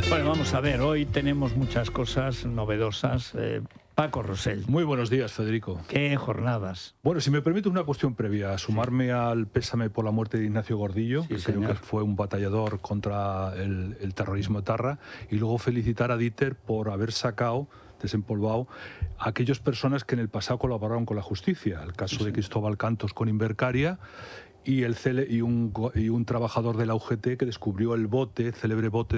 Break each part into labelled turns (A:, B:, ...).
A: Bueno, vamos a ver, hoy tenemos muchas cosas novedosas. Paco Rosell.
B: Muy buenos días, Federico.
A: ¿Qué jornadas?
B: Bueno, si me permite una cuestión previa, sumarme al pésame por la muerte de Ignacio Gordillo, que creo que fue un batallador contra el terrorismo etarra, y luego felicitar a Dieter por haber desempolvado a aquellas personas que en el pasado colaboraron con la justicia. El caso de Cristóbal Cantos con Invercaria y un trabajador de la UGT que descubrió el célebre bote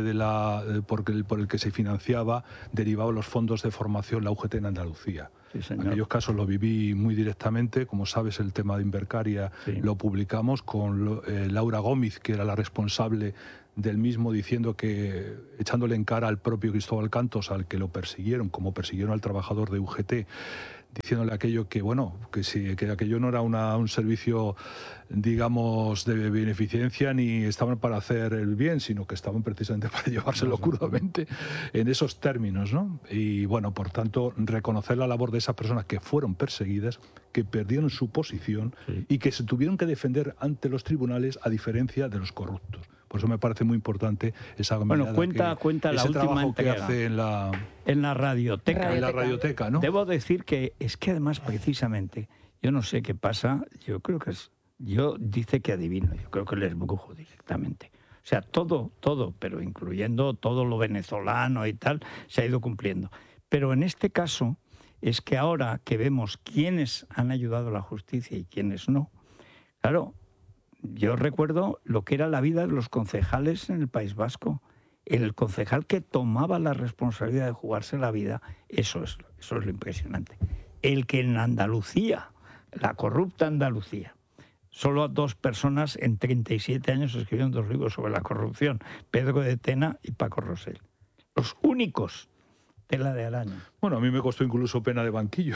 B: por el que se financiaba, derivado los fondos de formación la UGT en Andalucía. En aquellos casos lo viví muy directamente. Como sabes, el tema de Invercaria lo publicamos con Laura Gómez, que era la responsable del mismo, echándole en cara al propio Cristóbal Cantos, al que lo persiguieron, como persiguieron al trabajador de UGT, diciéndole aquello que aquello no era un servicio, digamos, de beneficencia, ni estaban para hacer el bien, sino que estaban precisamente para llevárselo crudamente en esos términos, ¿no? Y bueno, por tanto, reconocer la labor de esas personas que fueron perseguidas, que perdieron su posición y que se tuvieron que defender ante los tribunales, a diferencia de los corruptos. Por eso me parece muy importante esa mirada,
A: cuenta la última entrega
B: que hace en la
A: radioteca.
B: En la radioteca, ¿no?
A: Debo decir que es que además, precisamente, yo no sé qué pasa, yo creo que dice que adivino, yo creo que les brujo directamente. O sea, todo, pero incluyendo todo lo venezolano y tal, se ha ido cumpliendo. Pero en este caso es que ahora que vemos quiénes han ayudado a la justicia y quiénes no, claro, yo recuerdo lo que era la vida de los concejales en el País Vasco. El concejal que tomaba la responsabilidad de jugarse la vida, eso es lo impresionante. El que en Andalucía, la corrupta Andalucía, solo 2 personas en 37 años escribieron 2 libros sobre la corrupción, Pedro de Tena y Paco Rosell. Los únicos. Tela de araña.
B: Bueno, a mí me costó incluso pena de banquillo,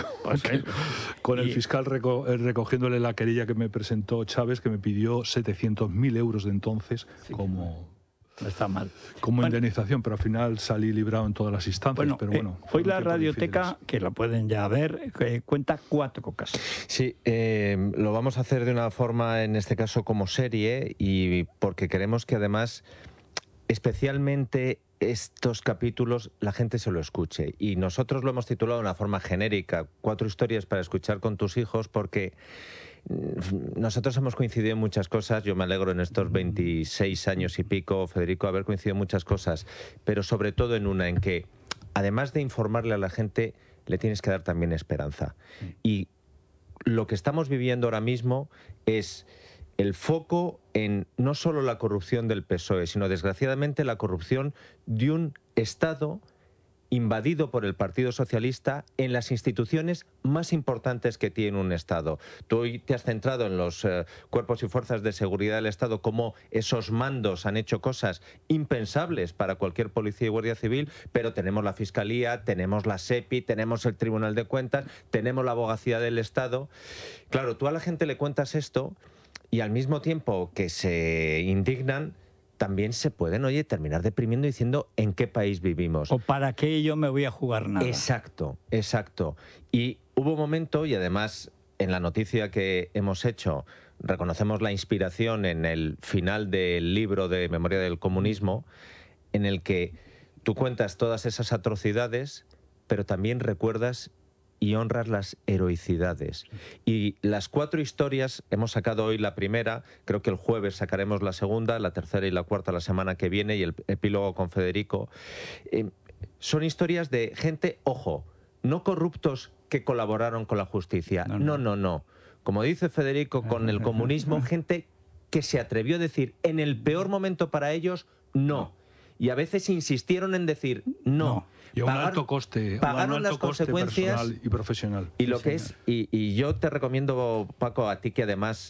B: con el fiscal recogiéndole la querella que me presentó Chávez, que me pidió 700.000 euros de entonces como...
A: No está mal.
B: Como indemnización, pero al final salí librado en todas las instancias.
A: Hoy la radioteca, que la pueden ya ver, cuenta 4 casos.
C: Sí, lo vamos a hacer de una forma, en este caso, como serie, y porque queremos que además, especialmente estos capítulos, la gente se lo escuche. Y nosotros lo hemos titulado de una forma genérica, 4 historias para escuchar con tus hijos, porque nosotros hemos coincidido en muchas cosas. Yo me alegro en estos 26 años y pico, Federico, haber coincidido en muchas cosas, pero sobre todo en una en que, además de informarle a la gente, le tienes que dar también esperanza. Y lo que estamos viviendo ahora mismo es el foco en no solo la corrupción del PSOE, sino desgraciadamente la corrupción de un Estado invadido por el Partido Socialista en las instituciones más importantes que tiene un Estado. Tú hoy te has centrado en los cuerpos y fuerzas de seguridad del Estado, cómo esos mandos han hecho cosas impensables para cualquier policía y guardia civil, pero tenemos la Fiscalía, tenemos la SEPI, tenemos el Tribunal de Cuentas, tenemos la Abogacía del Estado. Claro, tú a la gente le cuentas esto y al mismo tiempo que se indignan, también se pueden, terminar deprimiendo diciendo en qué país vivimos.
A: O para qué yo me voy a jugar nada.
C: Exacto. Y hubo un momento, y además en la noticia que hemos hecho, reconocemos la inspiración en el final del libro de Memoria del Comunismo, en el que tú cuentas todas esas atrocidades, pero también recuerdas y honras las heroicidades. Y las 4 historias, hemos sacado hoy la primera, creo que el jueves sacaremos la segunda, la tercera y la cuarta la semana que viene, y el epílogo con Federico. Son historias de gente, ojo, no corruptos que colaboraron con la justicia. No. Como dice Federico, con el comunismo, gente que se atrevió a decir en el peor momento para ellos, no. Y a veces insistieron en decir no.
B: Y a un alto coste,
C: pagaron las consecuencias
B: personal y profesional.
C: Y lo que es, y yo te recomiendo, Paco, a ti que además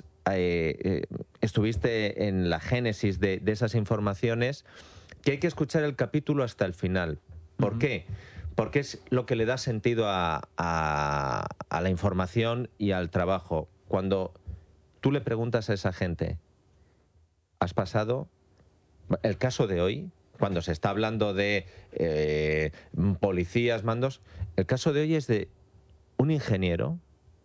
C: estuviste en la génesis de esas informaciones, que hay que escuchar el capítulo hasta el final. ¿Por qué? Porque es lo que le da sentido a la información y al trabajo. Cuando tú le preguntas a esa gente, ¿has pasado? El caso de hoy, cuando se está hablando de policías, mandos, el caso de hoy es de un ingeniero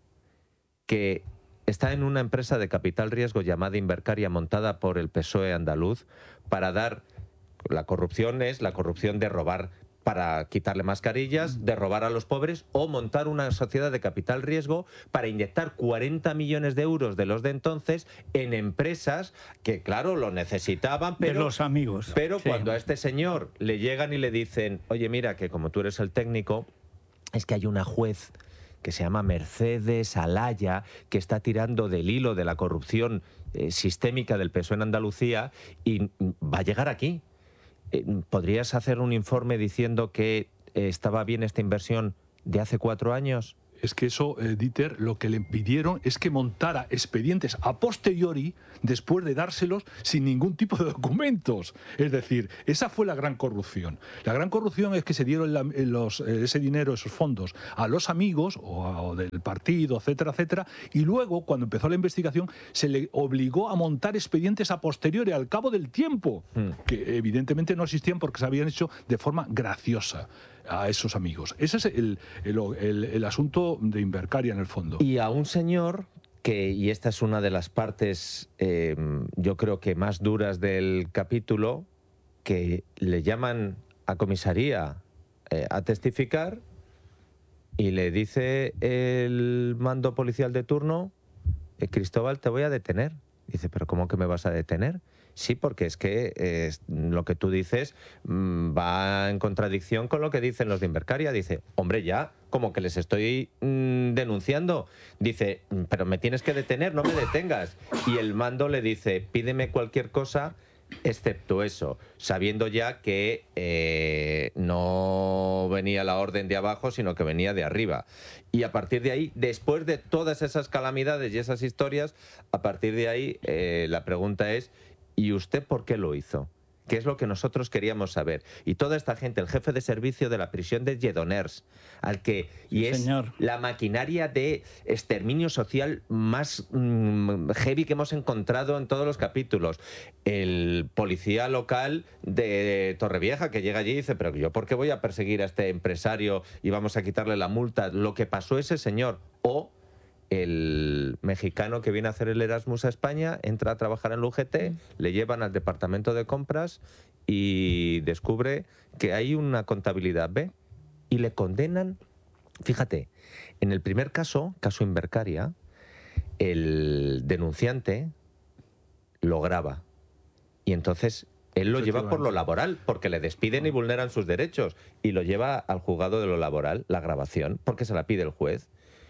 C: que está en una empresa de capital riesgo llamada Invercaria, montada por el PSOE andaluz, para dar La corrupción es la corrupción de robar para quitarle mascarillas, de robar a los pobres o montar una sociedad de capital riesgo para inyectar 40 millones de euros de los de entonces en empresas que, claro, lo necesitaban, pero...
A: De los amigos.
C: Pero
A: sí.
C: Cuando a este señor le llegan y le dicen, oye, mira, que como tú eres el técnico, es que hay una juez que se llama Mercedes Alaya, que está tirando del hilo de la corrupción sistémica del PSOE en Andalucía y va a llegar aquí. ¿Podrías hacer un informe diciendo que estaba bien esta inversión de hace 4 años?
B: Es que eso, Dieter, lo que le pidieron es que montara expedientes a posteriori después de dárselos sin ningún tipo de documentos. Es decir, esa fue la gran corrupción. La gran corrupción es que se dieron ese dinero, esos fondos, a los amigos o del partido, etcétera, etcétera, y luego, cuando empezó la investigación, se le obligó a montar expedientes a posteriori, al cabo del tiempo, que evidentemente no existían porque se habían hecho de forma graciosa a esos amigos. Ese es el asunto de Invercaria en el fondo.
C: Y a un señor que, y esta es una de las partes yo creo que más duras del capítulo, que le llaman a comisaría a testificar y le dice el mando policial de turno, Cristóbal, te voy a detener. Dice, ¿pero cómo que me vas a detener? Sí, porque es que lo que tú dices va en contradicción con lo que dicen los de Invercaria. Dice, hombre, ya, como que les estoy denunciando. Dice, pero me tienes que detener, no me detengas. Y el mando le dice, pídeme cualquier cosa excepto eso, sabiendo ya que no venía la orden de abajo, sino que venía de arriba. Y a partir de ahí, después de todas esas calamidades y esas historias, a partir de ahí la pregunta es, ¿y usted por qué lo hizo? Que es lo que nosotros queríamos saber. Y toda esta gente, el jefe de servicio de la prisión de Lledoners, al que y es
A: Señor.
C: la maquinaria de exterminio social más heavy que hemos encontrado en todos los capítulos. El policía local de Torrevieja que llega allí y dice, pero yo ¿por qué voy a perseguir a este empresario y vamos a quitarle la multa? Lo que pasó ese señor. O el mexicano que viene a hacer el Erasmus a España, entra a trabajar en la UGT, le llevan al departamento de compras y descubre que hay una contabilidad B y le condenan. Fíjate, en el primer caso Invercaria, el denunciante lo graba y entonces él lo lleva por lo laboral, porque le despiden y vulneran sus derechos, y lo lleva al juzgado de lo laboral, la grabación, porque se la pide el juez.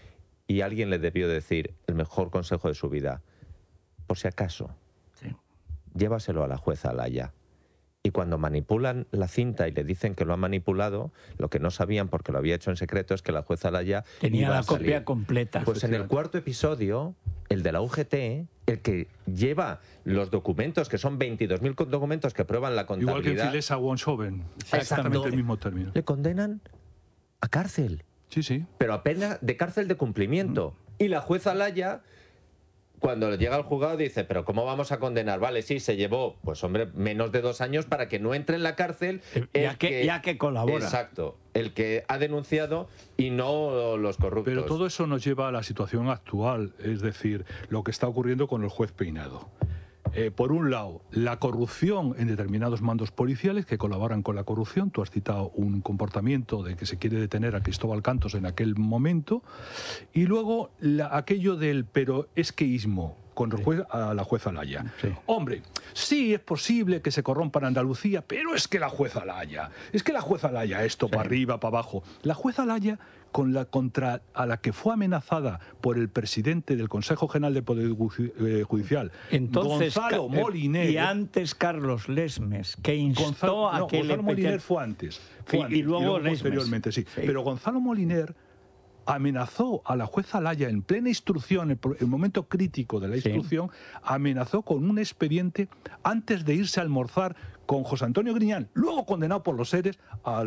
C: Y alguien le debió decir el mejor consejo de su vida, por si acaso, llévaselo a la jueza Alaya. Y cuando manipulan la cinta y le dicen que lo ha manipulado, lo que no sabían porque lo había hecho en secreto es que la jueza Alaya
A: tenía
C: iba
A: la
C: a salir.
A: copia completa.
C: Pues en el cuarto episodio, el de la UGT, el que lleva los documentos, que son 22.000 documentos que prueban la contabilidad...
B: Igual que en Filesa Wonshoven, exactamente el mismo término.
C: Le condenan a cárcel.
B: Sí, sí.
C: Pero apenas de cárcel de cumplimiento. Y la jueza Alaya, cuando llega al juzgado, dice, pero ¿cómo vamos a condenar? Vale, sí, se llevó, pues hombre, menos de 2 años para que no entre en la cárcel.
A: Ya que colabora.
C: Exacto, el que ha denunciado y no los corruptos.
B: Pero todo eso nos lleva a la situación actual, es decir, lo que está ocurriendo con el juez Peinado. Por un lado, la corrupción en determinados mandos policiales que colaboran con la corrupción. Tú has citado un comportamiento de que se quiere detener a Cristóbal Cantos en aquel momento. Y luego aquello del pero esqueísmo con a la jueza Alaya. Sí. Hombre, sí es posible que se corrompa en Andalucía, pero es que la jueza Alaya, esto para arriba, para abajo. La jueza Alaya, contra a la que fue amenazada por el presidente del Consejo General del Poder Judicial,
A: entonces,
B: Gonzalo Moliner.
A: Y antes Carlos Lesmes, que instó a que
B: Gonzalo Moliner fue antes.
A: Y luego
B: posteriormente, sí. Pero Gonzalo Moliner amenazó a la jueza Alaya en plena instrucción, en el momento crítico de la instrucción, amenazó con un expediente antes de irse a almorzar con José Antonio Griñán, luego condenado por los seres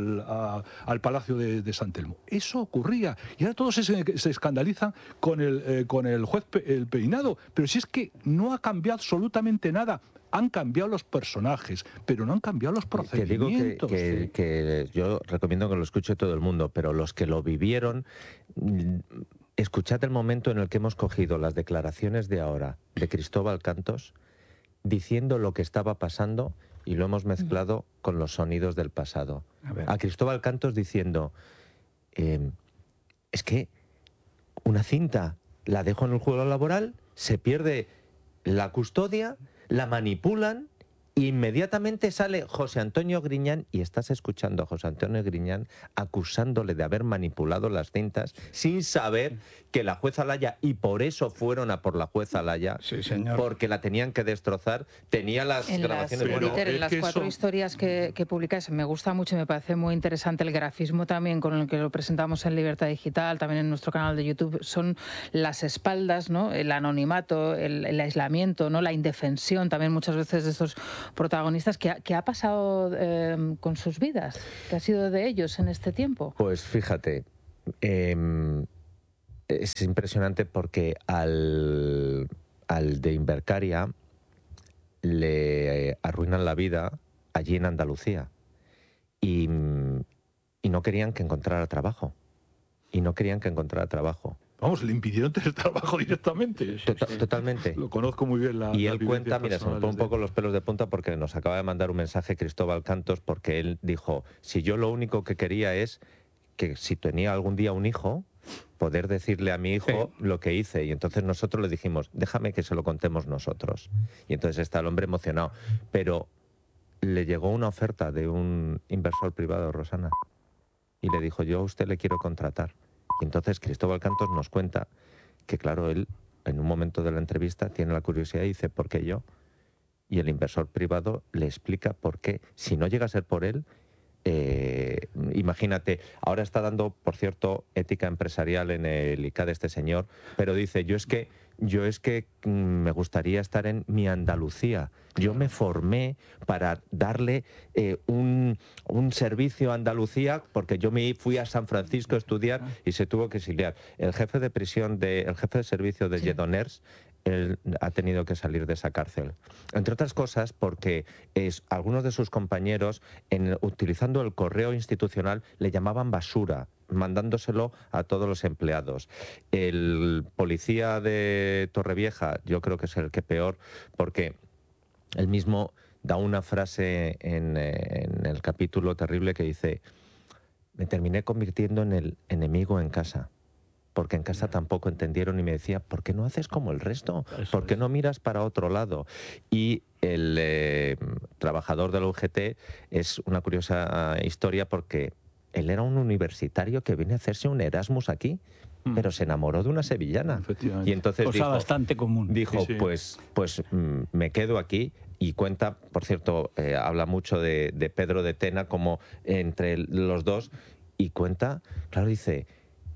B: al Palacio de San Telmo. Eso ocurría. Y ahora todos se escandalizan con el juez Peinado. Pero si es que no ha cambiado absolutamente nada. Han cambiado los personajes, pero no han cambiado los procedimientos.
C: Te digo que yo recomiendo que lo escuche todo el mundo, pero los que lo vivieron, escuchad el momento en el que hemos cogido las declaraciones de ahora de Cristóbal Cantos diciendo lo que estaba pasando y lo hemos mezclado con los sonidos del pasado. A Cristóbal Cantos diciendo, es que una cinta la dejo en el juego laboral, se pierde la custodia, la manipulan, e inmediatamente sale José Antonio Griñán, y estás escuchando a José Antonio Griñán acusándole de haber manipulado las cintas sin saber que la jueza Laya, y por eso fueron a por la jueza Laya,
A: sí, señor,
C: porque la tenían que destrozar, tenía las grabaciones.
D: En las 4 historias que publicáis, me gusta mucho y me parece muy interesante el grafismo también con el que lo presentamos en Libertad Digital, también en nuestro canal de YouTube, son las espaldas, ¿no? El anonimato, el aislamiento, ¿no? La indefensión también muchas veces de estos protagonistas. ¿Qué ha pasado con sus vidas? ¿Qué ha sido de ellos en este tiempo?
C: Pues fíjate, es impresionante porque al de Invercaria le arruinan la vida allí en Andalucía y no querían que encontrara trabajo.
B: Vamos, le impidieron tener trabajo directamente.
C: Totalmente.
B: Lo conozco muy bien.
C: Y él cuenta, mira, se me pone un poco los pelos de punta porque nos acaba de mandar un mensaje Cristóbal Cantos, porque él dijo, si yo lo único que quería es que si tenía algún día un hijo, poder decirle a mi hijo lo que hice. Y entonces nosotros le dijimos, déjame que se lo contemos nosotros. Y entonces está el hombre emocionado. Pero le llegó una oferta de un inversor privado, Rosana, y le dijo, yo a usted le quiero contratar. Y entonces Cristóbal Cantos nos cuenta que, claro, él en un momento de la entrevista tiene la curiosidad y dice, ¿por qué yo? Y el inversor privado le explica por qué. Si no llega a ser por él, imagínate, ahora está dando, por cierto, ética empresarial en el ICAD este señor, pero dice, yo es que me gustaría estar en mi Andalucía. Yo me formé para darle un servicio a Andalucía, porque yo me fui a San Francisco a estudiar y se tuvo que exiliar. El jefe de servicio de Lledoners, él ha tenido que salir de esa cárcel. Entre otras cosas porque algunos de sus compañeros, utilizando el correo institucional, le llamaban basura, mandándoselo a todos los empleados. El policía de Torrevieja, yo creo que es el que peor, porque él mismo da una frase en el capítulo terrible que dice, me terminé convirtiendo en el enemigo en casa. Porque en casa tampoco entendieron y me decía, ¿por qué no haces como el resto? ¿Por qué no miras para otro lado? Y el trabajador de la UGT es una curiosa historia porque él era un universitario que viene a hacerse un Erasmus aquí, pero se enamoró de una sevillana. Y entonces
A: cosa bastante común.
C: Dijo,
B: sí.
C: pues me quedo aquí. Y cuenta, por cierto, habla mucho de Pedro de Tena como entre los dos, y cuenta, claro, dice,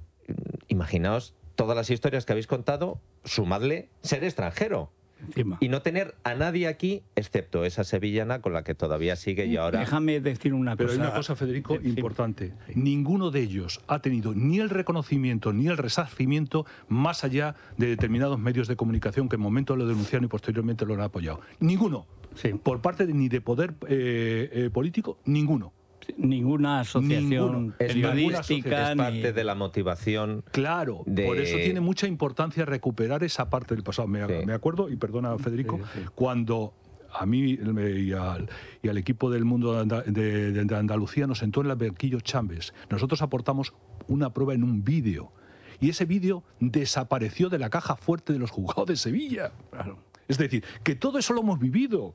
C: imaginaos todas las historias que habéis contado, sumadle ser extranjero.
A: Encima.
C: Y no tener a nadie aquí, excepto esa sevillana con la que todavía sigue y ahora...
A: Déjame decir una cosa.
B: Pero hay una cosa, Federico, importante. Ninguno de ellos ha tenido ni el reconocimiento ni el resarcimiento más allá de determinados medios de comunicación que en momento lo denunciaron y posteriormente lo han apoyado. Ninguno.
A: Sí.
B: Por parte ni de poder político, ninguno.
A: Ninguna asociación periodística.
C: Es parte de la motivación.
B: Claro, por eso tiene mucha importancia recuperar esa parte del pasado. Me acuerdo, y perdona Federico, cuando a mí y al equipo del Mundo de Andalucía nos sentó en el Berquillo Chambes. Nosotros aportamos una prueba en un vídeo. Y ese vídeo desapareció de la caja fuerte de los juzgados de Sevilla. Claro. Es decir, que todo eso lo hemos vivido.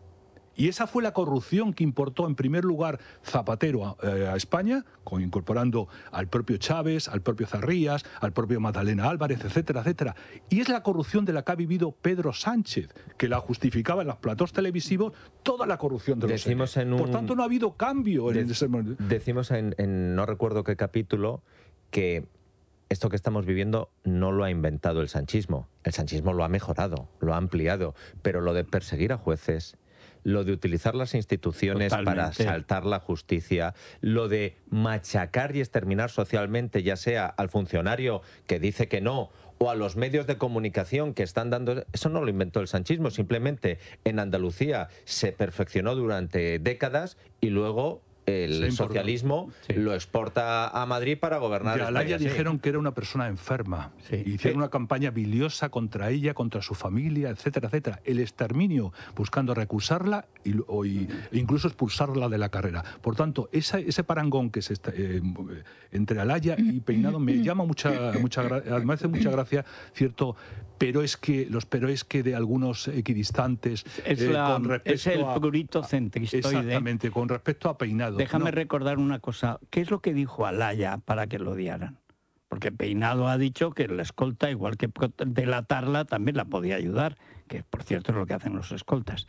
B: Y esa fue la corrupción que importó en primer lugar Zapatero a España, incorporando al propio Chávez, al propio Zarrías, al propio Magdalena Álvarez, etcétera, etcétera. Y es la corrupción de la que ha vivido Pedro Sánchez, que la justificaba en los platós televisivos toda la corrupción de los seres. Por tanto, no ha habido cambio en ese momento.
C: Decimos en no recuerdo qué capítulo que esto que estamos viviendo no lo ha inventado el sanchismo. El sanchismo lo ha mejorado, lo ha ampliado, pero lo de perseguir a jueces, lo de utilizar las instituciones para saltar la justicia, lo de machacar y exterminar socialmente, ya sea al funcionario que dice que no, o a los medios de comunicación que están dando... Eso no lo inventó el sanchismo, simplemente en Andalucía se perfeccionó durante décadas y luego el socialismo lo exporta a Madrid para gobernar.
B: Y a Alaya dijeron que era una persona enferma. Hicieron una campaña biliosa contra ella, contra su familia, etcétera, etcétera. El exterminio, buscando recusarla e incluso expulsarla de la carrera. Por tanto, ese parangón que entre Alaya y Peinado me llama me hace mucha gracia, cierto, pero es que de algunos equidistantes
A: es el prurito centristoide.
B: Exactamente, con respecto a Peinado.
A: Déjame recordar una cosa. ¿Qué es lo que dijo Alaya para que lo odiaran? Porque Peinado ha dicho que la escolta, igual que delatarla, también la podía ayudar, que por cierto es lo que hacen los escoltas.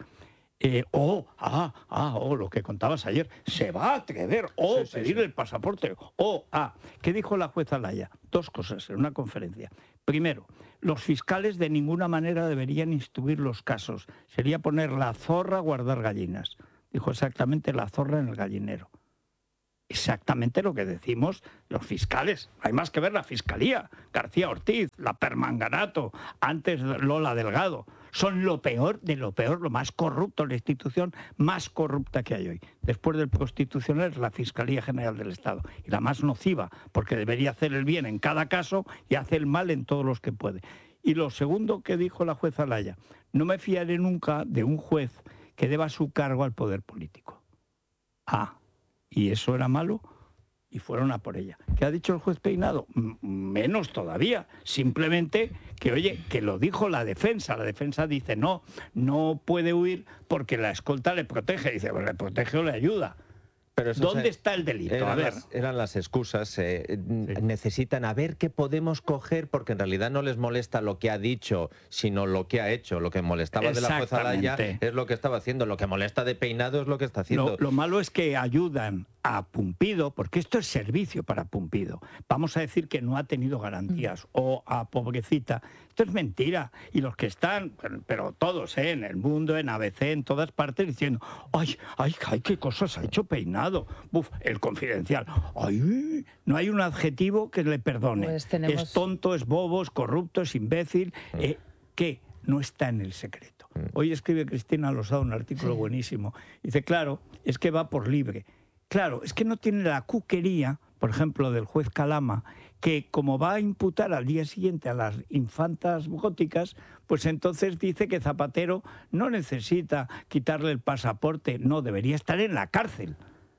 A: Lo que contabas ayer, se va a atrever, pedir el pasaporte, ¿Qué dijo la jueza Alaya? Dos cosas en una conferencia. Primero, los fiscales de ninguna manera deberían instruir los casos. Sería poner la zorra a guardar gallinas. Dijo exactamente la zorra en el gallinero. Exactamente lo que decimos los fiscales. Hay más que ver la Fiscalía. García Ortiz, la Permanganato, antes Lola Delgado. Son lo peor de lo peor, lo más corrupto, la institución más corrupta que hay hoy. Después del Constitucional es la Fiscalía General del Estado. Y la más nociva, porque debería hacer el bien en cada caso y hace el mal en todos los que puede. Y lo segundo que dijo la jueza Alaya, no me fiaré nunca de un juez que deba su cargo al poder político. ¿Y eso era malo? Y fueron a por ella. ¿Qué ha dicho el juez Peinado? Menos todavía. Simplemente que lo dijo la defensa. La defensa dice, no puede huir porque la escolta le protege. Dice, pues le protege o le ayuda.
C: Pero
A: ¿dónde está el delito?
C: Eran las excusas. Necesitan a ver qué podemos coger, porque en realidad no les molesta lo que ha dicho, sino lo que ha hecho. Lo que molestaba de la jueza Alaya es lo que estaba haciendo. Lo que molesta de Peinado es lo que está haciendo.
A: Lo malo es que ayudan a Pumpido, porque esto es servicio para Pumpido. Vamos a decir que no ha tenido garantías, o a Pobrecita. Esto es mentira. Y los que están, pero todos, en el mundo, en ABC, en todas partes, diciendo, ay, qué cosas ha hecho Peinado. El Confidencial. Ay, no hay un adjetivo que le perdone.
D: Pues tenemos...
A: Es tonto, es bobo, es corrupto, es imbécil. ¿Qué? No está en el secreto. Hoy escribe Cristina Losada un artículo buenísimo. Dice, claro, es que va por libre. Claro, es que no tiene la cuquería, por ejemplo, del juez Calama, que como va a imputar al día siguiente a las infantas góticas, pues entonces dice que Zapatero no necesita quitarle el pasaporte, no, debería estar en la cárcel.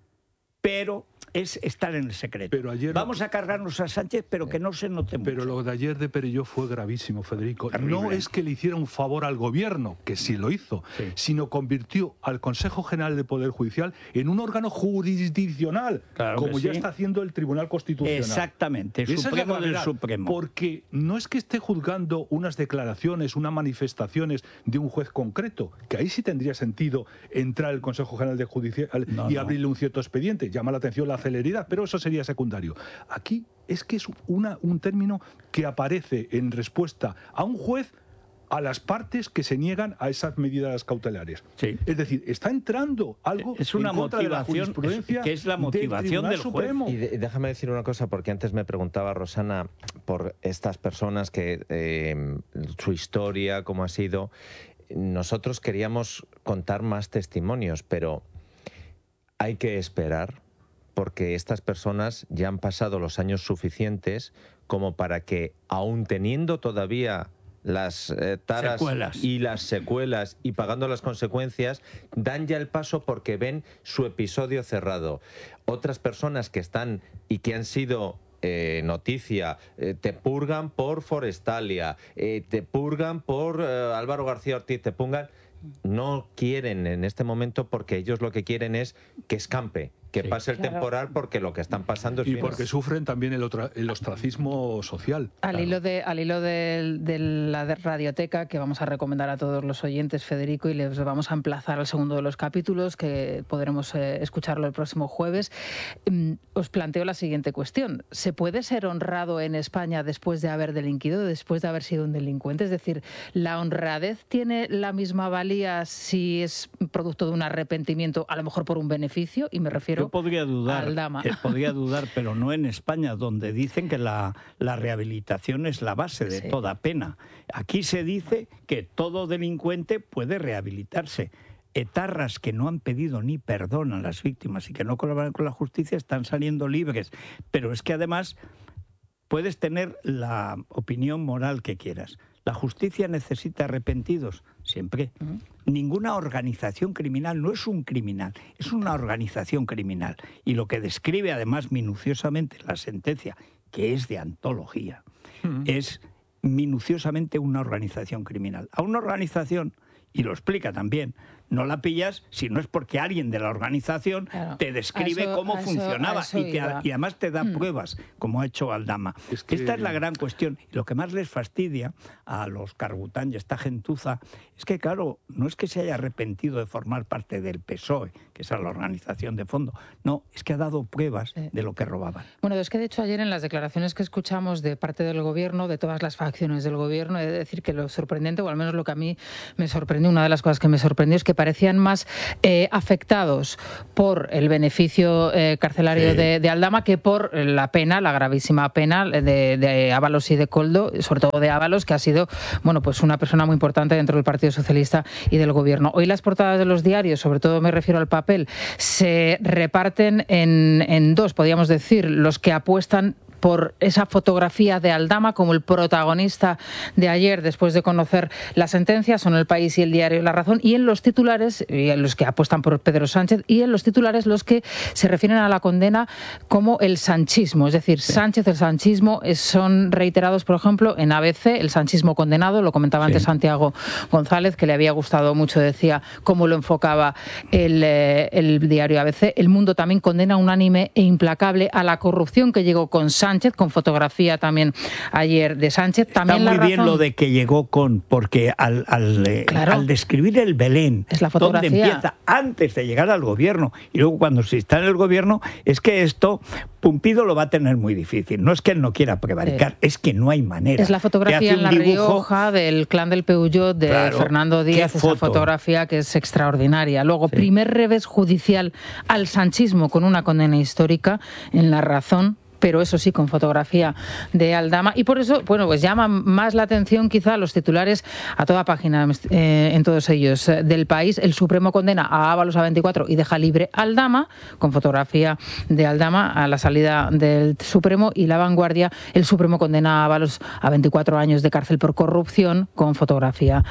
A: Pero es estar en el secreto.
B: Pero ayer
A: vamos a cargarnos a Sánchez, pero que no se note mucho.
B: Pero lo de ayer de Perelló fue gravísimo, Federico.
A: Terrible.
B: No es que le hiciera un favor al gobierno, que sí lo hizo, sino convirtió al Consejo General del Poder Judicial en un órgano jurisdiccional, como ya está haciendo el Tribunal Constitucional.
A: Exactamente, el Supremo del Supremo.
B: Porque no es que esté juzgando unas declaraciones, unas manifestaciones de un juez concreto, que ahí sí tendría sentido entrar el Consejo General del Judicial y abrirle un cierto expediente. Llama la atención la celeridad, pero eso sería secundario. Aquí es que es un término que aparece en respuesta a un juez a las partes que se niegan a esas medidas cautelares. Es decir, está entrando algo
A: es una
B: en contra de la
A: motivación
B: jurisprudencia
A: que es la motivación del
B: Supremo.
C: Y déjame decir una cosa, porque antes me preguntaba Rosana por estas personas que su historia, cómo ha sido. Nosotros queríamos contar más testimonios, pero hay que esperar, porque estas personas ya han pasado los años suficientes como para que, aún teniendo todavía las taras y las secuelas y pagando las consecuencias, dan ya el paso porque ven su episodio cerrado. Otras personas que están y que han sido noticia, te purgan por Forestalia, te purgan por Álvaro García Ortiz, te purgan... No quieren en este momento, porque ellos lo que quieren es que escampe, que pase el temporal, porque lo que están pasando es...
B: Y porque sufren también el ostracismo social.
D: Al hilo de la radioteca, que vamos a recomendar a todos los oyentes, Federico, y les vamos a emplazar al segundo de los capítulos, que podremos escucharlo el próximo jueves, os planteo la siguiente cuestión. ¿Se puede ser honrado en España después de haber delinquido, después de haber sido un delincuente? Es decir, ¿la honradez tiene la misma valía si es producto de un arrepentimiento, a lo mejor por un beneficio? Y me refiero...
A: Yo podría dudar,
D: podría
A: dudar, pero no en España, donde dicen que la rehabilitación es la base de toda pena. Aquí se dice que todo delincuente puede rehabilitarse. etarras que no han pedido ni perdón a las víctimas y que no colaboran con la justicia están saliendo libres. Pero es que además puedes tener la opinión moral que quieras. La justicia necesita arrepentidos, siempre. Ninguna organización criminal no es un criminal, es una organización criminal. Y lo que describe además minuciosamente la sentencia, que es de antología, es minuciosamente una organización criminal. A una organización, y lo explica también, no la pillas si no es porque alguien de la organización te describe cómo funcionaba y además te da pruebas, como ha hecho Aldama. Esta es la gran cuestión. Y lo que más les fastidia a los Cargután y a esta gentuza es que, claro, no es que se haya arrepentido de formar parte del PSOE, que es la organización de fondo. No, es que ha dado pruebas de lo que robaban.
D: Bueno, es que de hecho ayer en las declaraciones que escuchamos de parte del gobierno, de todas las facciones del gobierno, he de decir que lo sorprendente, o al menos lo que a mí me sorprendió, una de las cosas que me sorprendió es que parecían más afectados por el beneficio carcelario de Aldama que por la pena, la gravísima pena de Ábalos y de Koldo, sobre todo de Ábalos, que ha sido, bueno, pues una persona muy importante dentro del Partido Socialista y del Gobierno. Hoy las portadas de los diarios, sobre todo me refiero al papel, se reparten en dos, podríamos decir, los que apuestan por esa fotografía de Aldama como el protagonista de ayer, después de conocer la sentencia, son El País y el diario La Razón, y en los titulares, y en los que apuestan por Pedro Sánchez, y en los titulares los que se refieren a la condena como el sanchismo, es decir, Sánchez, el sanchismo, son reiterados, por ejemplo, en ABC, el sanchismo condenado, lo comentaba antes Santiago González, que le había gustado mucho, decía, cómo lo enfocaba el diario ABC. El Mundo también condena unánime e implacable a la corrupción que llegó con Sánchez, con fotografía también ayer de Sánchez. También
A: está muy bien lo de que llegó con, porque al describir el Belén,
D: es la
A: donde empieza antes de llegar al gobierno y luego cuando se está en el gobierno, es que esto Pumpido lo va a tener muy difícil. No es que él no quiera prevaricar, es que no hay manera.
D: Es la fotografía en La Rioja del clan del Peugeot de Fernando Díaz, esa fotografía que es extraordinaria. Luego, primer revés judicial al sanchismo con una condena histórica en La Razón, pero eso sí, con fotografía de Aldama. Y por eso, bueno, pues llama más la atención quizá los titulares a toda página, en todos ellos, del País. El Supremo condena a Ábalos a 24 y deja libre a Aldama, con fotografía de Aldama a la salida del Supremo. Y La Vanguardia, el Supremo condena a Ábalos a 24 años de cárcel por corrupción, con fotografía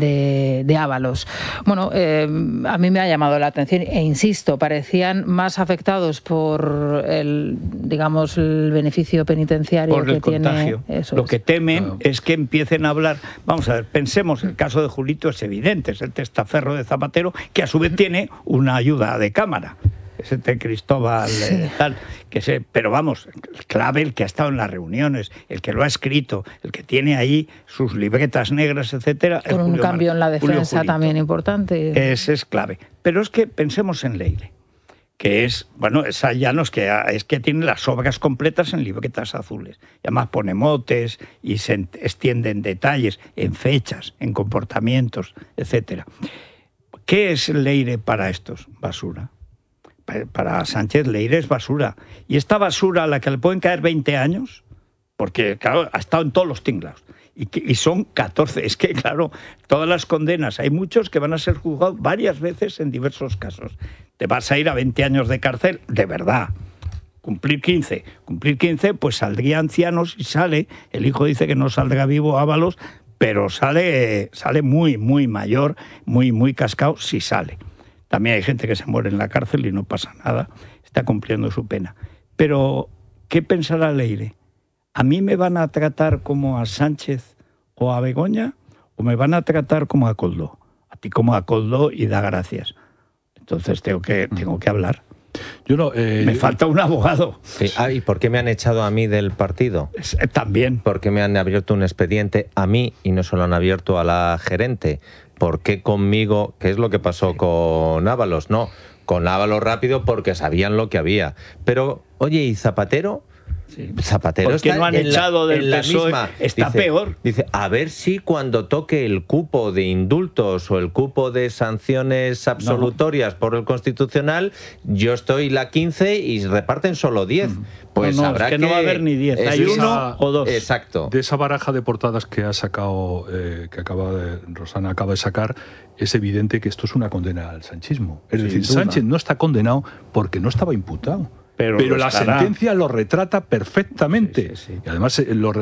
D: de Ábalos. Bueno, a mí me ha llamado la atención e insisto, parecían más afectados por el beneficio penitenciario
A: por el contagio. Lo que temen es que empiecen a hablar. Vamos a ver, pensemos, el caso de Julito es evidente, es el testaferro de Zapatero, que a su vez tiene una ayuda de cámara. Ese de Cristóbal, tal, pero vamos, clave el que ha estado en las reuniones, el que lo ha escrito, el que tiene ahí sus libretas negras, etcétera.
D: Con un cambio en la defensa también importante.
A: Ese es clave. Pero es que pensemos en Leire, que es, bueno, esa ya no es que tiene las obras completas en libretas azules. Y además pone motes y se extienden detalles en fechas, en comportamientos, etcétera. ¿Qué es Leire para estos? Basura. Para Sánchez, Leire es basura. Y esta basura a la que le pueden caer 20 años, porque claro, ha estado en todos los tinglados. Y son 14. Es que, claro, todas las condenas, hay muchos que van a ser juzgados varias veces en diversos casos. Te vas a ir a 20 años de cárcel, de verdad. Cumplir 15, pues saldría anciano si sale. El hijo dice que no saldrá vivo Ábalos, pero sale muy, muy mayor, muy, muy cascado si sale. También hay gente que se muere en la cárcel y no pasa nada, está cumpliendo su pena. Pero, ¿qué pensará Leire? ¿A mí me van a tratar como a Sánchez o a Begoña o me van a tratar como a Koldo? A ti como a Koldo y da gracias. Entonces tengo que hablar. Me falta un abogado.
C: Sí. ¿Y por qué me han echado a mí del partido?
A: También.
C: ¿Por qué me han abierto un expediente a mí y no se lo han abierto a la gerente? ¿Por qué conmigo? ¿Qué es lo que pasó con Ábalos? No, con Ábalos rápido porque sabían lo que había. Pero, oye, ¿y Zapatero? Zapatero
A: ¿Por qué
C: está
A: no han echado del PSOE? Está peor.
C: Dice, a ver si cuando toque el cupo de indultos o el cupo de sanciones absolutorias por el Constitucional, yo estoy la 15 y reparten solo 10. Pues habrá
A: es que no va a haber ni 10, hay uno o dos.
C: Exacto.
B: De esa baraja de portadas que ha sacado, Rosana acaba de sacar, es evidente que esto es una condena al sanchismo. Es decir, Sánchez no está condenado porque no estaba imputado. Pero la sentencia lo retrata perfectamente. Y además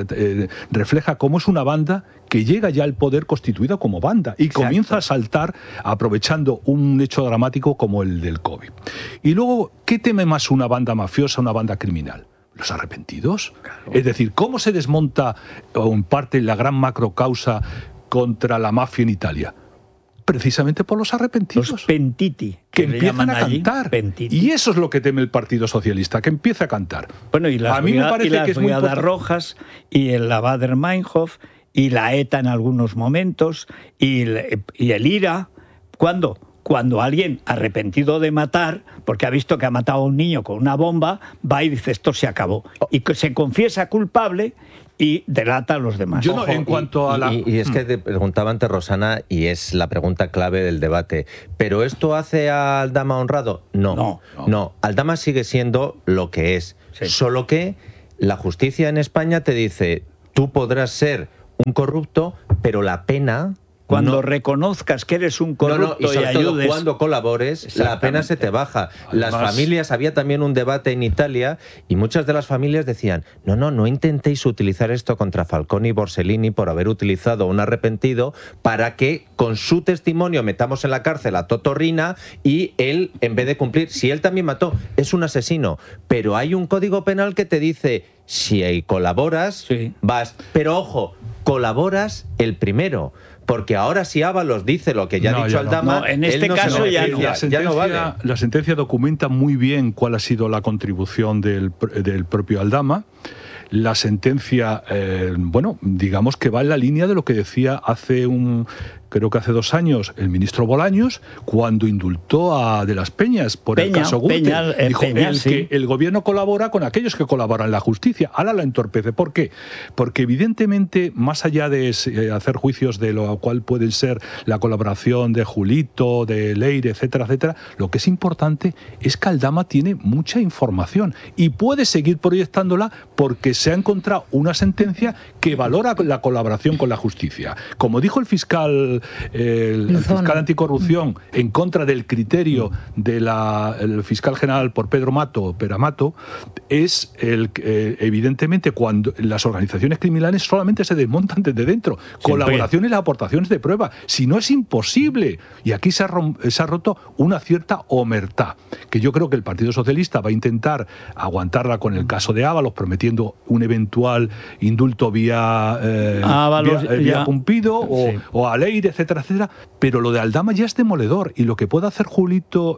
B: refleja cómo es una banda que llega ya al poder constituida como banda y comienza a saltar aprovechando un hecho dramático como el del COVID. Y luego, ¿qué teme más una banda mafiosa, una banda criminal? Los arrepentidos. Claro. Es decir, ¿cómo se desmonta o en parte la gran macrocausa contra la mafia en Italia? Precisamente por los arrepentidos.
A: Los pentiti.
B: Que empiezan a cantar.
A: Pentiti.
B: Y eso es lo que teme el Partido Socialista, que empiece a cantar.
A: Bueno, y las,
B: a mí me parece que es muy
A: Brigadas Rojas, y el Baader-Meinhof, y la ETA en algunos momentos, y el IRA. ¿Cuándo? Cuando alguien arrepentido de matar, porque ha visto que ha matado a un niño con una bomba, va y dice esto se acabó. Y que se confiesa culpable y delata a los demás.
B: Yo no, en cuanto a la...
C: Y es que te preguntaba antes, Rosana, y es la pregunta clave del debate, ¿pero esto hace a Aldama honrado? No. Aldama sigue siendo lo que es. Sí. Solo que la justicia en España te dice, tú podrás ser un corrupto, pero la pena...
A: Cuando reconozcas que eres un corrupto
C: y sobre
A: ayudes...
C: todo cuando colabores, la pena se te baja. Además, las familias, había también un debate en Italia y muchas de las familias decían, no intentéis utilizar esto contra Falcone y Borsellino por haber utilizado a un arrepentido para que con su testimonio metamos en la cárcel a Toto Riina y él, en vez de cumplir, si él también mató, es un asesino. Pero hay un código penal que te dice, si colaboras, vas. Pero ojo, colaboras el primero. Porque ahora si Ábalos dice lo que ya ha dicho Aldama...
A: en este caso ya
B: no vale. La sentencia documenta muy bien cuál ha sido la contribución del propio Aldama. La sentencia, digamos que va en la línea de lo que decía creo que hace 2 años, el ministro Bolaños, cuando indultó a De las Peñas por el caso Gürtel. Dijo que el gobierno colabora con aquellos que colaboran en la justicia. Ahora la entorpece. ¿Por qué? Porque evidentemente, más allá de hacer juicios de lo cual puede ser la colaboración de Julito, de Leire, etcétera, etcétera, lo que es importante es que Aldama tiene mucha información y puede seguir proyectándola porque se ha encontrado una sentencia que valora la colaboración con la justicia. Como dijo el fiscal anticorrupción en contra del criterio del fiscal general por Pedro Amato, es evidentemente cuando las organizaciones criminales solamente se desmontan desde dentro. Colaboración y las aportaciones de prueba. Si no, es imposible. Y aquí se ha roto una cierta omertá, que yo creo que el Partido Socialista va a intentar aguantarla con el caso de Ábalos, prometiendo un eventual indulto vía Pumpido o a Leire, etcétera, etcétera, pero lo de Aldama ya es demoledor y lo que pueda hacer Julito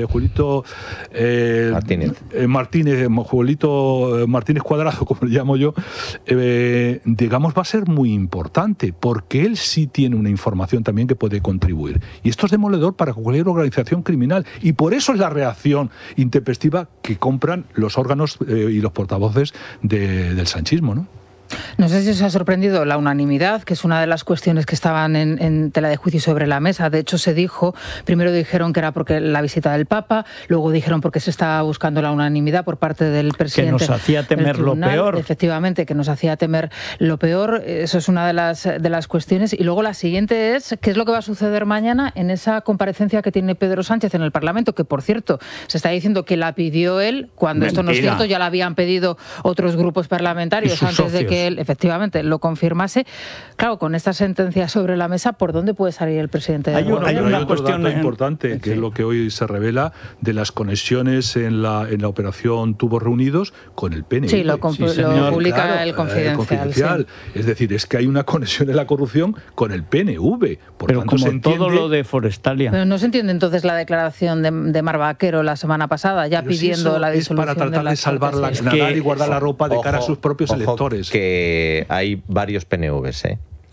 B: Martínez Cuadrado, como le llamo yo, digamos, va a ser muy importante porque él sí tiene una información también que puede contribuir y esto es demoledor para cualquier organización criminal y por eso es la reacción intempestiva que compran los órganos y los portavoces del sanchismo, ¿no?
D: No sé si os ha sorprendido la unanimidad, que es una de las cuestiones que estaban en tela de juicio sobre la mesa. De hecho, se dijo, primero dijeron que era porque la visita del Papa, luego dijeron porque se estaba buscando la unanimidad por parte del presidente.
A: Que nos hacía temer lo peor.
D: Efectivamente, que nos hacía temer lo peor. Eso es una de las cuestiones. Y luego la siguiente es, ¿qué es lo que va a suceder mañana en esa comparecencia que tiene Pedro Sánchez en el Parlamento? Que, por cierto, se está diciendo que la pidió él, cuando Mentira. Esto no es cierto, ya la habían pedido otros grupos parlamentarios antes de que él efectivamente lo confirmase. Claro, con esta sentencia sobre la mesa, ¿por dónde puede salir el presidente del Gobierno?
B: Hay una cuestión importante, que es lo que hoy se revela de las conexiones en la operación Tubos Reunidos con el PNV.
D: Sí, lo publica el Confidencial.
B: Sí. Es decir, es que hay una conexión en la corrupción con el PNV.
A: Pero tanto, como todo lo de Forestalia.
D: Pero no se entiende entonces la declaración de Mar Vaquero la semana pasada, ya pidiendo la disolución
B: es para tratar de salvar nadar y guardar la ropa de cara a sus propios electores.
C: Que hay varios PNVs,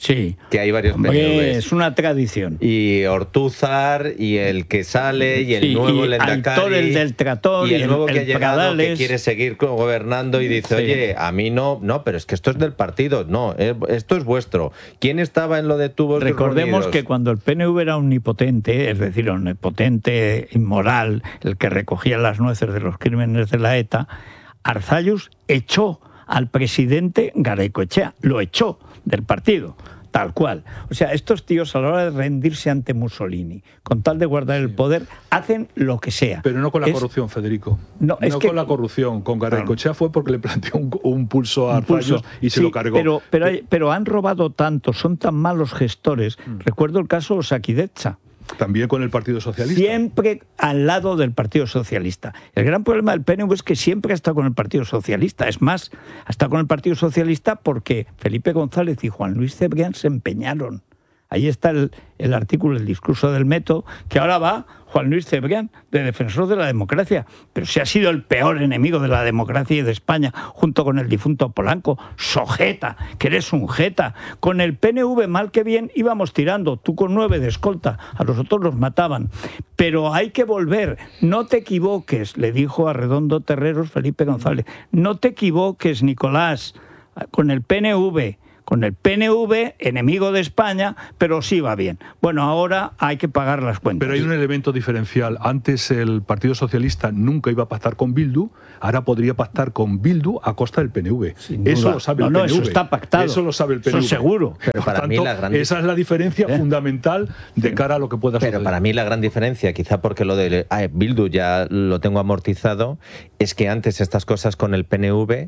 A: Sí.
C: Que hay varios
A: PNVs. Es una tradición.
C: Y Ortúzar, y el que sale, y el nuevo Lendakari,
A: el del Trator,
C: y el nuevo que ha llegado,
A: Pradales,
C: que quiere seguir gobernando y dice, oye, a mí no, pero es que esto es del partido, no, esto es vuestro. ¿Quién estaba en lo de tubos
A: Recordemos
C: reunidos?
A: Que cuando el PNV era omnipotente, es decir, omnipotente, inmoral, el que recogía las nueces de los crímenes de la ETA, Arzallus echó al presidente Garaikoetxea, lo echó del partido, tal cual. O sea, estos tíos a la hora de rendirse ante Mussolini, con tal de guardar el poder, hacen lo que sea.
B: Pero no con la corrupción, Federico. No con la corrupción. Con Garaikoetxea fue porque le planteó un pulso a Arzallus y se lo cargó.
A: Pero han robado tanto, son tan malos gestores. Recuerdo el caso de Osakidetza.
B: También con el Partido Socialista.
A: Siempre al lado del Partido Socialista. El gran problema del PNV es que siempre ha estado con el Partido Socialista. Es más, ha estado con el Partido Socialista porque Felipe González y Juan Luis Cebrián se empeñaron. Ahí está el artículo, el discurso del método, que ahora va Juan Luis Cebrián, de defensor de la democracia. Pero si ha sido el peor enemigo de la democracia y de España, junto con el difunto Polanco, sojeta, que eres un jeta. Con el PNV, mal que bien, íbamos tirando, tú con 9 de escolta, a los otros los mataban. Pero hay que volver, no te equivoques, le dijo a Redondo Terreros Felipe González, no te equivoques, Nicolás, con el PNV, enemigo de España, pero sí va bien. Bueno, ahora hay que pagar las cuentas.
B: Pero hay un elemento diferencial. Antes el Partido Socialista nunca iba a pactar con Bildu, ahora podría pactar con Bildu a costa del PNV. Eso lo sabe el PNV.
A: No, eso está pactado.
B: Eso lo sabe el PNV.
A: Eso seguro.
C: Pero para mí
B: esa es la diferencia fundamental de cara a lo que pueda suceder.
C: Pero para mí la gran diferencia, quizá porque lo de Bildu ya lo tengo amortizado, es que antes estas cosas con el PNV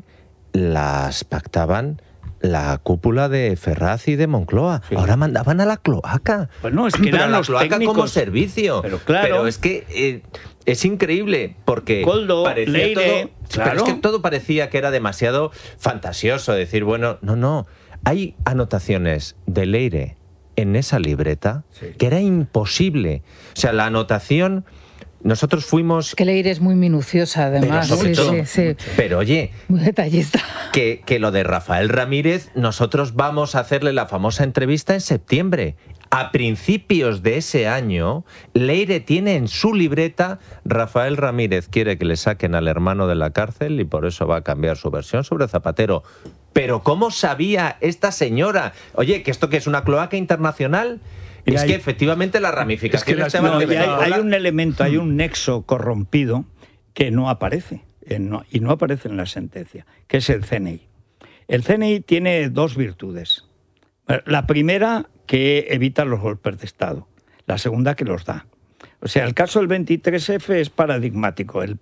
C: las pactaban la cúpula de Ferraz y de Moncloa. Sí. Ahora mandaban a la cloaca.
A: Pues no, es que eran
C: la
A: los
C: cloaca
A: técnicos
C: como servicio.
A: Pero claro.
C: Pero es que es increíble porque
A: Coldo,
C: parecía
A: Leire,
C: todo,
A: claro.
C: Pero es que todo parecía que era demasiado fantasioso. Decir, bueno, no. Hay anotaciones de Leire en esa libreta que era imposible. O sea, la anotación... Nosotros fuimos...
D: Es que Leire es muy minuciosa, además.
C: Sí. Pero oye...
D: Muy detallista.
C: Que lo de Rafael Ramírez, nosotros vamos a hacerle la famosa entrevista en septiembre. A principios de ese año, Leire tiene en su libreta, Rafael Ramírez quiere que le saquen al hermano de la cárcel y por eso va a cambiar su versión sobre Zapatero. Pero ¿cómo sabía esta señora? Oye, ¿que esto que es una cloaca internacional? Es que efectivamente las ramificaciones...
A: hay un elemento, hay un nexo corrompido que no aparece, y no aparece en la sentencia, que es el CNI. El CNI tiene 2 virtudes. La primera, que evita los golpes de Estado. La segunda, que los da. O sea, el caso del 23F es paradigmático. El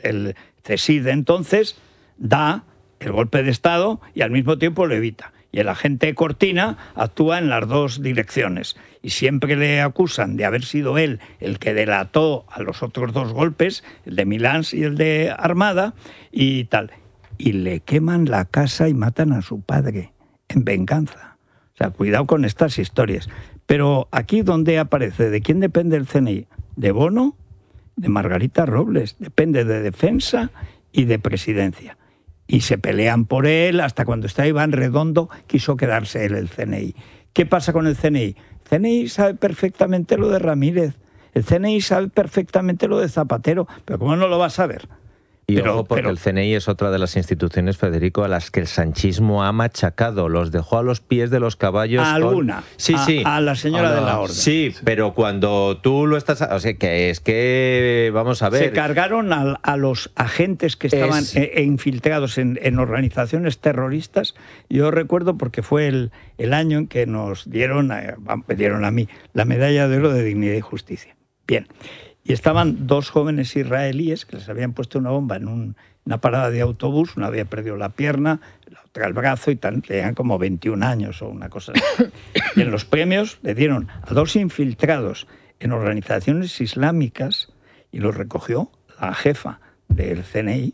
A: CSID entonces da el golpe de Estado y al mismo tiempo lo evita. Y el agente Cortina actúa en las 2 direcciones. Y siempre le acusan de haber sido él el que delató a los otros 2 golpes, el de Milans y el de Armada, y tal. Y le queman la casa y matan a su padre, en venganza. O sea, cuidado con estas historias. Pero aquí, ¿dónde aparece? ¿De quién depende el CNI? ¿De Bono? De Margarita Robles. Depende de Defensa y de Presidencia. Y se pelean por él, hasta cuando está Iván Redondo quiso quedarse él el CNI. ¿Qué pasa con el CNI? El CNI sabe perfectamente lo de Ramírez, el CNI sabe perfectamente lo de Zapatero, pero ¿cómo no lo va a saber?
C: Y ojo, porque el CNI es otra de las instituciones, Federico, a las que el sanchismo ha machacado, los dejó a los pies de los caballos.
A: A alguna, a la señora de la Orden.
C: Sí, pero cuando tú lo estás... O sea, que es que, vamos a ver...
A: Se cargaron a los agentes que estaban infiltrados en organizaciones terroristas. Yo recuerdo porque fue el año en que nos dieron a mí la medalla de oro de Dignidad y Justicia. Bien. Y estaban 2 jóvenes israelíes que les habían puesto una bomba en una parada de autobús, una había perdido la pierna, la otra el brazo y tenían como 21 años o una cosa así. Y en los premios le dieron a 2 infiltrados en organizaciones islámicas y los recogió la jefa del CNI,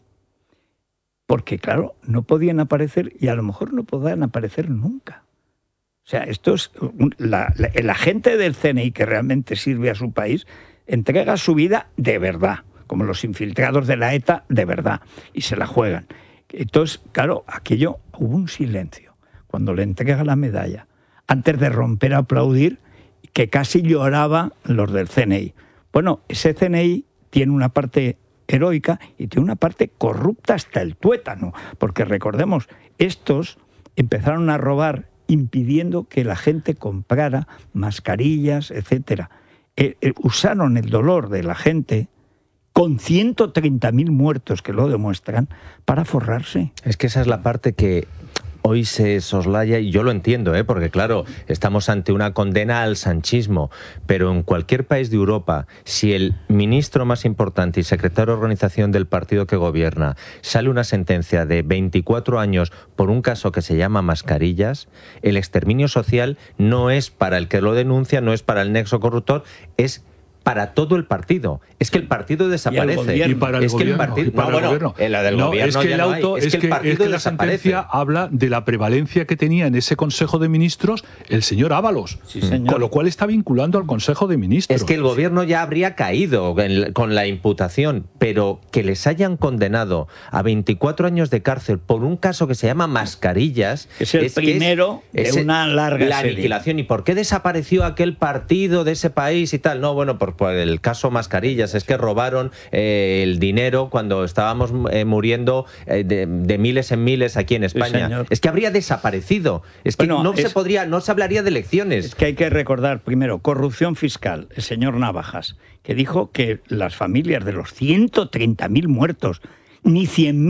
A: porque claro, no podían aparecer y a lo mejor no podrán aparecer nunca. O sea, esto es el agente del CNI que realmente sirve a su país entrega su vida de verdad, como los infiltrados de la ETA de verdad, y se la juegan. Entonces, claro, aquello hubo un silencio. Cuando le entrega la medalla antes de romper a aplaudir, que casi lloraban los del CNI. Bueno, ese CNI tiene una parte heroica y tiene una parte corrupta hasta el tuétano, porque recordemos, estos empezaron a robar impidiendo que la gente comprara mascarillas, etcétera. Usaron el dolor de la gente, con 130.000 muertos que lo demuestran, para forrarse.
C: Es que esa es la parte que hoy se soslaya, y yo lo entiendo, porque claro, estamos ante una condena al sanchismo, pero en cualquier país de Europa, si el ministro más importante y secretario de organización del partido que gobierna sale una sentencia de 24 años por un caso que se llama mascarillas, el exterminio social no es para el que lo denuncia, no es para el nexo corruptor, es para todo el partido. Es que el partido desaparece.
B: Y para el gobierno.
C: La del gobierno
B: es que
C: ya
B: el auto,
C: no hay. Es que el partido
B: la sentencia habla de la prevalencia que tenía en ese Consejo de Ministros el señor Ábalos.
A: Sí, señor.
B: Con lo cual está vinculando al Consejo de Ministros.
C: Es que el gobierno ya habría caído con la imputación, pero que les hayan condenado a 24 años de cárcel por un caso que se llama mascarillas...
A: Es el primero de una larga
C: la
A: serie.
C: aniquilación. ¿Y por qué desapareció aquel partido de ese país y tal? No, bueno, por el caso mascarillas, es que robaron el dinero cuando estábamos muriendo de miles en miles aquí en España.
A: Sí,
C: es que habría desaparecido. Es que
A: bueno,
C: no se hablaría de elecciones.
A: Es que hay que recordar primero, corrupción fiscal, el señor Navajas, que dijo que las familias de los 130.000 muertos, ni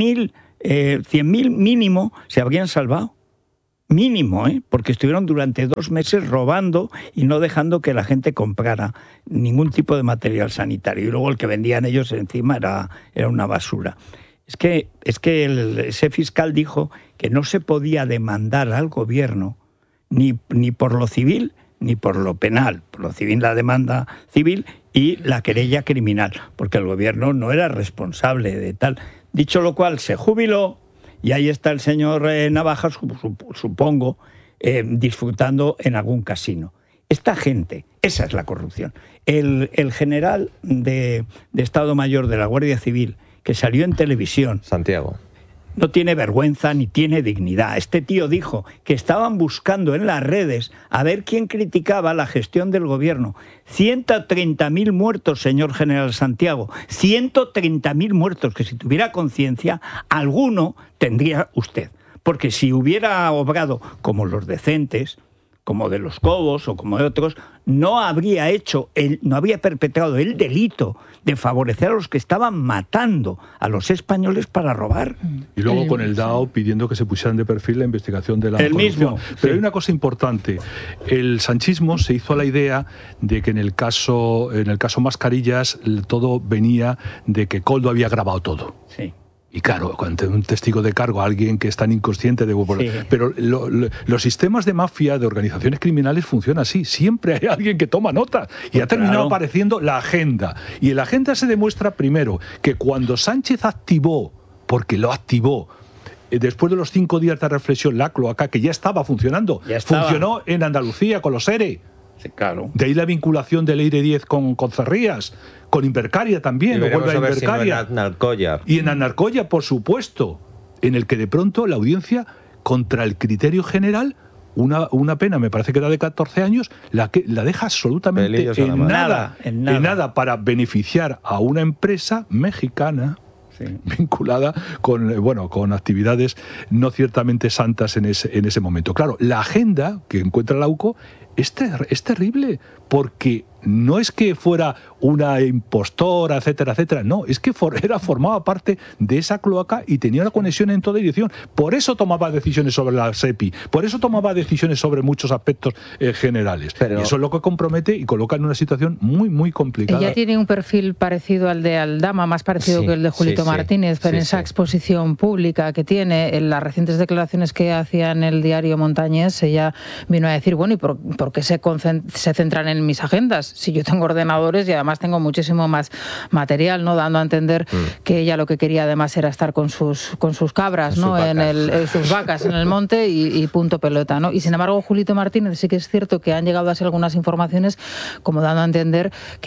A: 100.000 mínimo, se habrían salvado. Mínimo, porque estuvieron durante 2 meses robando y no dejando que la gente comprara ningún tipo de material sanitario. Y luego el que vendían ellos encima era una basura. Es que ese fiscal dijo que no se podía demandar al gobierno ni por lo civil ni por lo penal. Por lo civil, la demanda civil, y la querella criminal, porque el gobierno no era responsable de tal. Dicho lo cual, se jubiló. Y ahí está el señor Navajas, supongo, disfrutando en algún casino. Esta gente, esa es la corrupción. El general de Estado Mayor de la Guardia Civil, que salió en televisión...
C: Santiago.
A: No tiene vergüenza ni tiene dignidad. Este tío dijo que estaban buscando en las redes a ver quién criticaba la gestión del gobierno. 130.000 muertos, señor general Santiago. 130.000 muertos, que si tuviera conciencia, alguno tendría usted. Porque si hubiera obrado como los decentes, como de los Cobos o como de otros, no habría perpetrado el delito de favorecer a los que estaban matando a los españoles para robar.
B: Y luego con el DAO pidiendo que se pusieran de perfil la investigación de la corrupción.
A: Mismo.
B: Pero
A: sí.
B: Hay una cosa importante. El sanchismo se hizo a la idea de que en el caso Mascarillas todo venía de que Koldo había grabado todo.
A: Sí.
B: Y claro, cuando un testigo de cargo, alguien que es tan inconsciente de... Sí. Pero los sistemas de mafia, de organizaciones criminales funcionan así. Siempre hay alguien que toma nota. Y ha terminado apareciendo la agenda. Y en la agenda se demuestra primero que cuando Sánchez activó, porque lo activó, después de los 5 días de reflexión, la cloaca, que ya estaba funcionando, funcionó en Andalucía con los ERE.
A: Sí, claro.
B: De ahí la vinculación del EIRE 10 con Cerrías. Con Invercaria también,
C: lo vuelve a Invercaria. Si no en Anarcoya.
B: Y en Anarcoya, por supuesto, en el que de pronto la audiencia, contra el criterio general, una pena, me parece que era de 14 años, la deja absolutamente en nada para beneficiar a una empresa mexicana vinculada con actividades no ciertamente santas en ese momento. Claro, la agenda que encuentra la UCO es terrible, porque no es que fuera una impostora, etcétera, etcétera. No, es que formaba parte de esa cloaca y tenía una conexión en toda dirección. Por eso tomaba decisiones sobre la SEPI, por eso tomaba decisiones sobre muchos aspectos generales. Pero... Y eso es lo que compromete y coloca en una situación muy, muy complicada.
D: Ella tiene un perfil parecido al de Aldama, más parecido que el de Julito Martínez, pero en esa exposición pública que tiene, en las recientes declaraciones que hacía en el diario Montañés, ella vino a decir, bueno, ¿y por qué se centran en mis agendas? Si yo tengo ordenadores y además tengo muchísimo más material, ¿no? Dando a entender que ella lo que quería además era estar con sus cabras, ¿no? Sus vacas en el monte y punto pelota, ¿no? Y sin embargo, Julito Martínez sí que es cierto que han llegado así algunas informaciones como dando a entender que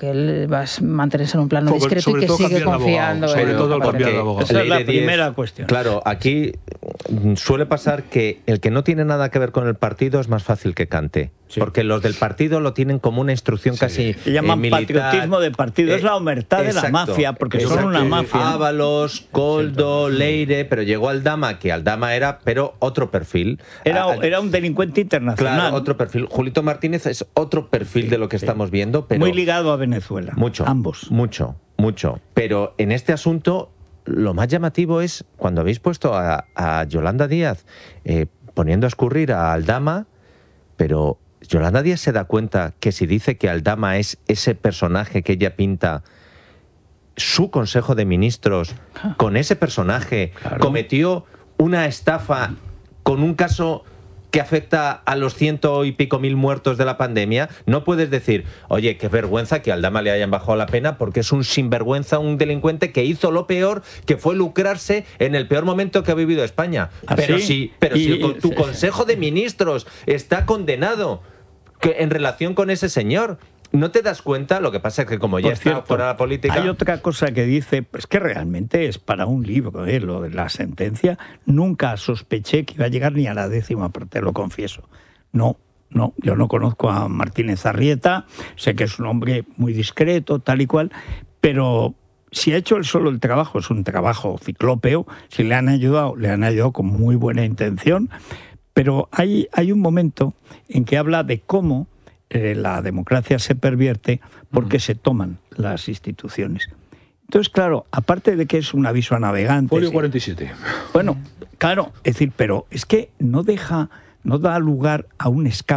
D: él va a mantenerse en un plano discreto y que sigue confiando.
B: Sobre todo al cambiar de abogado.
A: Esa es la primera cuestión.
C: Claro, aquí suele pasar que el que no tiene nada que ver con el partido es más fácil que cante. Sí. Porque los del partido lo tienen como una instrucción casi
A: se llaman militar. Patriotismo de partido, es la omertad de la mafia, porque son una mafia.
C: Ábalos, Koldo, Leire, pero llegó Aldama, que Aldama era, pero otro perfil.
A: Era un delincuente internacional.
C: Claro, otro perfil. Julito Martínez es otro perfil de lo que estamos viendo. Pero
A: muy ligado a Venezuela.
C: Mucho.
A: Ambos.
C: Mucho. Pero en este asunto, lo más llamativo es cuando habéis puesto a Yolanda Díaz poniendo a escurrir a Aldama, pero Yolanda Díaz se da cuenta que si dice que Aldama es ese personaje que ella pinta, su Consejo de Ministros con ese personaje cometió una estafa con un caso que afecta a los 100 y pico mil muertos de la pandemia. No puedes decir, oye, qué vergüenza que a Aldama le hayan bajado la pena porque es un sinvergüenza, un delincuente que hizo lo peor, que fue lucrarse en el peor momento que ha vivido España. Pero si tu Consejo de Ministros está condenado en relación con ese señor, ¿no te das cuenta? Lo que pasa es que como ya está fuera de la política...
A: Hay otra cosa que dice, pues que realmente es para un libro, lo de la sentencia. Nunca sospeché que iba a llegar ni a la 10ª parte, lo confieso. No, yo no conozco a Martínez Arrieta, sé que es un hombre muy discreto, tal y cual, pero si ha hecho él solo el trabajo, es un trabajo ciclópeo, si le han ayudado con muy buena intención, pero hay un momento en que habla de cómo la democracia se pervierte porque se toman las instituciones. Entonces, claro, aparte de que es un aviso a navegantes...
B: Folio 47.
A: Bueno, claro, es decir, pero es que no da lugar a un escape.